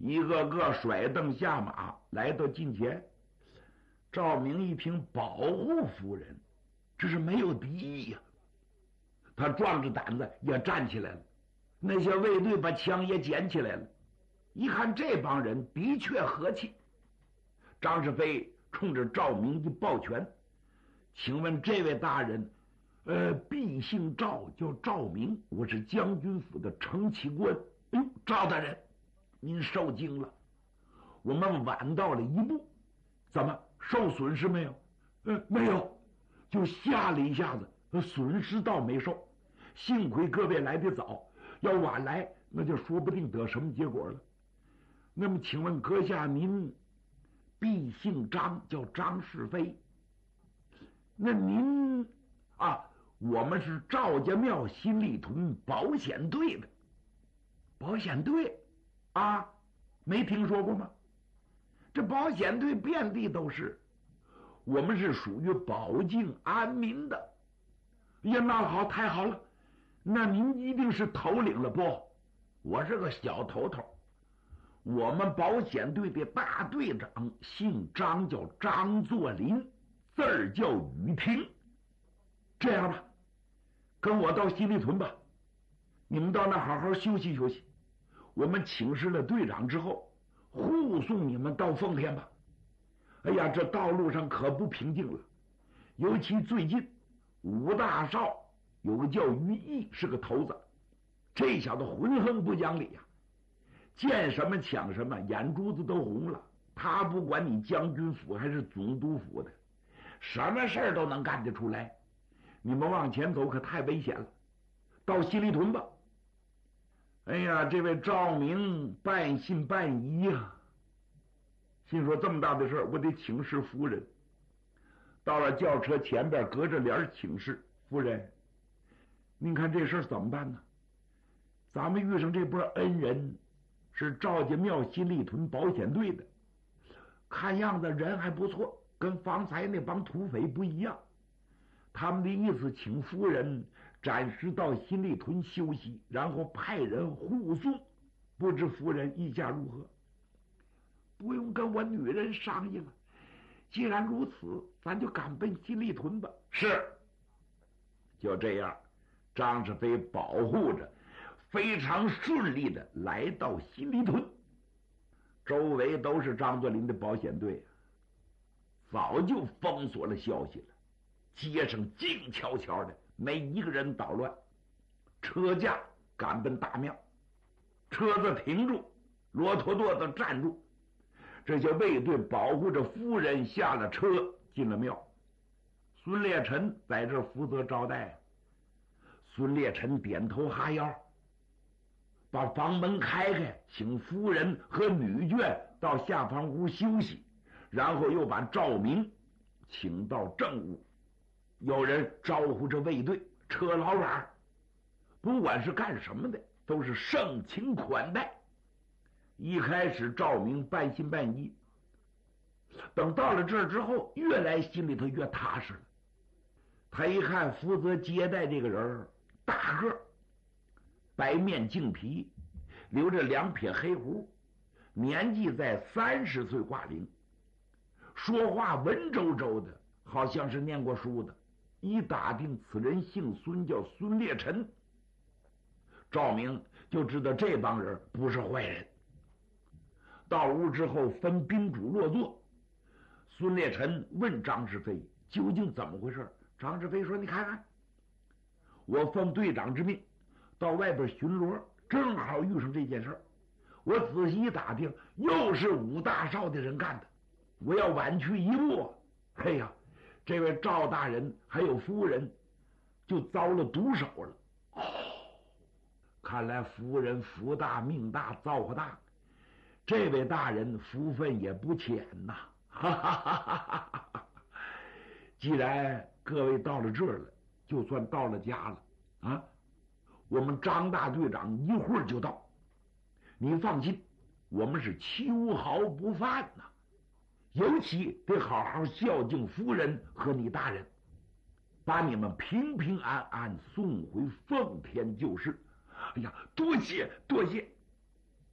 一个个甩蹬下马，来到近前。赵明一听保护夫人，这是没有敌意呀，他壮着胆子也站起来了。那些卫队把枪也捡起来了，一看这帮人的确和气。张世飞冲着赵明一抱拳：“请问这位大人，婢姓赵，叫赵明，我是将军府的承启官。”哎呦，赵大人，您受惊了，我们晚到了一步，怎么受损失没有？没有，就吓了一下子，损失倒没受。幸亏各位来得早，要晚来，那就说不定得什么结果了。那么，请问阁下您婢姓张，叫张世飞。那您啊，我们是赵家庙新立屯保险队的。保险队啊，没听说过吗？这保险队遍地都是，我们是属于保境安民的。呀，那好，太好了，那您一定是头领了不？我是个小头头。我们保险队的大队长姓张，叫张作霖，字儿叫雨婷。这样吧，跟我到新立屯吧，你们到那好好休息休息。我们请示了队长之后，护送你们到奉天吧。哎呀，这道路上可不平静了，尤其最近吴大少有个叫于毅，是个头子，这小子浑横不讲理呀，见什么抢什么，眼珠子都红了。他不管你将军府还是总督府的，什么事儿都能干得出来。你们往前走可太危险了，到新立屯吧。哎呀，这位赵明半信半疑呀，心说这么大的事儿，我得请示夫人。到了轿车前边，隔着帘请示夫人，您看这事儿怎么办呢？咱们遇上这波恩人，是赵家庙新立屯保险队的，看样子人还不错，跟方才那帮土匪不一样。他们的意思，请夫人暂时到新立屯休息，然后派人护送。不知夫人意下如何？不用跟我女人商议了，既然如此，咱就赶奔新立屯吧。是。就这样，张世飞保护着，非常顺利的来到新立屯。周围都是张作霖的保险队，早就封锁了消息了。街上静悄悄的，没一个人捣乱。车驾赶奔大庙，车子停住，骆驼垛子站住。这些卫队保护着夫人下了车，进了庙。孙烈臣在这负责招待。孙烈臣点头哈腰，把房门开开，请夫人和女眷到下房屋休息，然后又把赵明请到正屋。有人招呼着卫队，车老板不管是干什么的，都是盛情款待。一开始赵明半信半疑，等到了这儿之后，越来心里头越踏实了。他一看负责接待这个人，大个，白面净皮，留着2撇黑胡，年纪在30岁挂零，说话文绉绉的，好像是念过书的。一打听，此人姓孙，叫孙烈臣。赵明就知道这帮人不是坏人。到屋之后，分宾主落座。孙烈臣问张世飞究竟怎么回事。张世飞说：“你看看，我奉队长之命到外边巡逻，正好遇上这件事儿。我仔细一打听，又是武大少的人干的。我要晚去一步，哎呀，这位赵大人还有夫人就遭了毒手了。哦，看来夫人福大命大，造化大，这位大人福分也不浅呐。哈哈哈哈哈哈！既然各位到了这儿了，就算到了家了啊！我们张大队长一会儿就到，你放心，我们是秋毫不犯呐。尤其得好好孝敬夫人和你大人，把你们平平安安送回奉天就是。哎呀，多谢多谢！